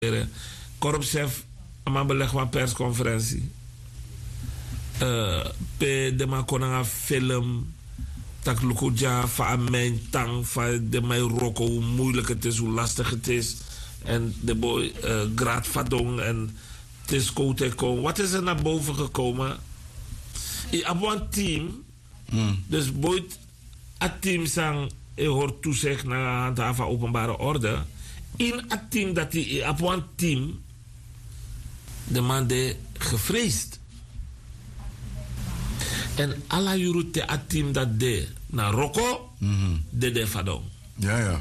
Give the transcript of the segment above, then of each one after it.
Korpschef, aan beleg van persconferentie. Pe de ma konanga film. Tak lukuja van mijn tang, van de mijn roko, hoe moeilijk het is, hoe lastig het is. En de boy graad vadong en het is kote komen. Wat is er naar boven gekomen? Ik heb een team. Dus boy, het team sang, hoort toezicht naar handhaven openbare orde. In het team dat hij op een team, de man die gevreesd. En alle jurute het team dat de naar Rocco, de vadong. Ja.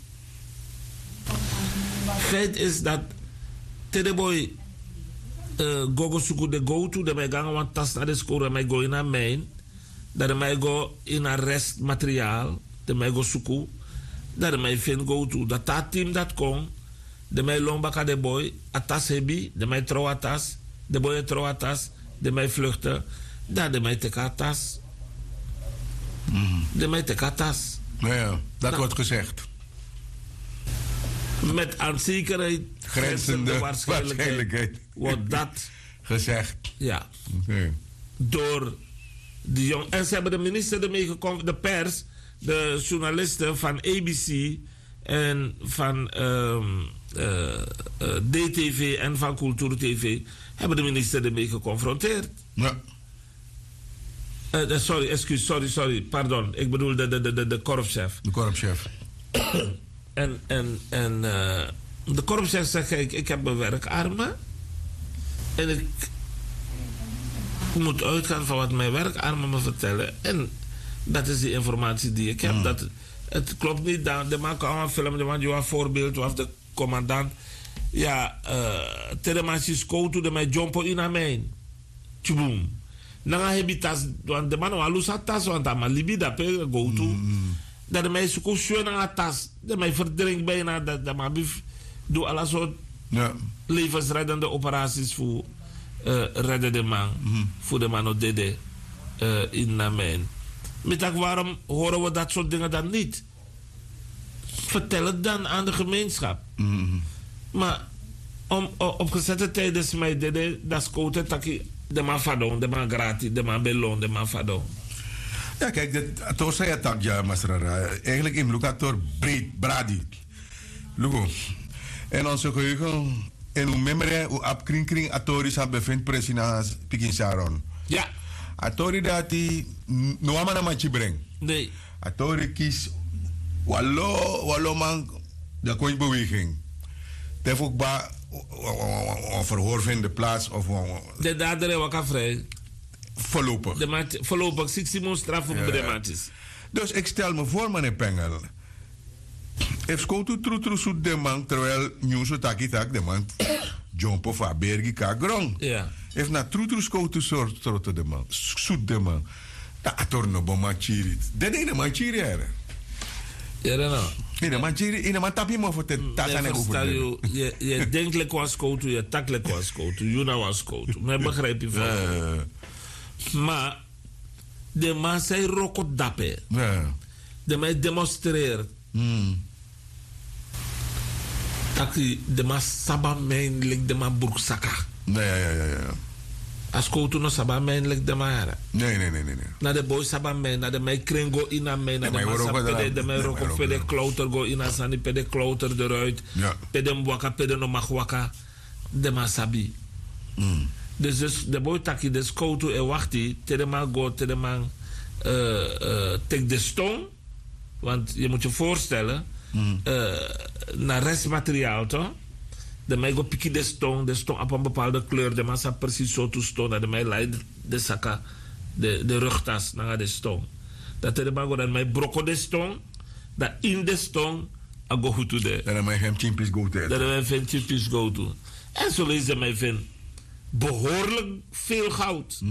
Feit is dat Tedeboy gogo suku de go to de mij gaan want tas naar de score mij go in een mijn dat mij go in een restmateriaal de mij go suku dat mij vind go to dat team dat kon de mij lombaka de boy atas hebi de mij trouw atas de boy trouw atas de mij vluchten dat de mij tekatas de mij tekatas ja, dat wordt gezegd. Met aan zekerheid grenzende waarschijnlijkheid wordt dat gezegd. Ja. Okay. Door de jong. En ze hebben de minister ermee gekomen, de pers, de journalisten van ABC en van DTV en van Cultuur TV hebben de minister ermee geconfronteerd. Ja. Sorry, pardon. Ik bedoel de korpschef. De korpschef. En de korpschef zegt, kijk, ik heb mijn werkarmen. En ik moet uitgaan van wat mijn werkarmen me vertellen. En dat is die informatie die ik heb. Dat, het klopt niet. De man kan een film, de man die een voorbeeld of de commandant. Ja, Teremasis Koutu de mij jumpo in aan mij. Tjoeboom. Nanga heb je tas, want de man was aan tas, want hij maar libi dat pe go to. Dat de mij zoeken schoen aan tas. Dat mij verdrinkt bijna. Dat maar doe alle soort levensreddende operaties voor redden de man. Voor de man op dede in Namijn. Met waarom horen we dat soort dingen dan niet? Vertel het dan aan de gemeenschap. Maar op gezette tijden is mij dede, dat is kote taki. De man vadon, de man gratis, de man belon, de man vadon. Ja, kijk, dat zei het tak, ja, Masrara. Eigenlijk in Lucator breed, bradi. Lugo. En onze geheugen, en hoe memory, hoe abkring, atoris aan bevindt precies Pikin Sharon. Ja. Atori dat hij, no man een brengt. Nee. Atori kies, wallo man, dat kon je beweging. Tef ook ba, een verhoor vindt de plaats of... De dader was vrij. Voorlopig. Voorlopig, 16 straf op de maatjes. Dus ik stel me voor, meneer Pengel. If skotu true zoet de man, terwijl nieuws zo tak de man, jumpo van bergi ka grong. Ja. If na true skotu soort de man, zoet de man, dat atorno boma chirit. Dat is een man chirit. Ja, dan nou. In een tapje maar voor te takken en over. Je denkt lekker was skotu, je tak lekker was skotu, je nou was skotu. Maar begrijp je van. Maar de man zei rokot dappe. De man demonstreert. Dat de man sabamijn lik de man broeksaka. Ja. Als koto no sabamijn lik de man. Nee. Na de boy sabamijn, na de mij kring go in aan mij, na de man sabamijn, de mij roko pede klauter go in aan sani, pede klauter eruit, pede mwaka, pede no magwaka, de man sabi. Dus de boy taki de koto en wachti, te de man go, te de man take de stone, want je moet je voorstellen, naar restmateriaal toch? De mij go piki de stone op een bepaalde kleur, de man sa precies zo toe stone, dat de mij leidt de saka, de rugtas naar de stone. Dat de man go dan mij broko de stone, dat in de stone a go goed to de. Dat de mij geen chimpis go to. Dat de mij geen chimpis go to. En zo lees de mij vind behoorlijk veel goud.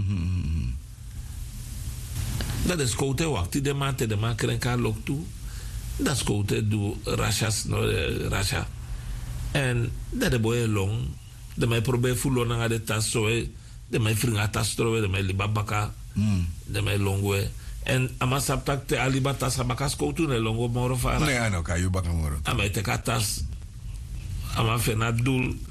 Dat is kote wacht, die de man krijgt haar lok toe. Dat is kote doe rasha. En dat de boy long, de mij probeer voelen naar de tas zo, de mij vrienden tas trouwen, de mij libabaka, de mij longwe. En amasaptak te alibatas abakas kote ne longo moro fara. Nee, ano kan je bakken moro. Amai te katas ama fena doel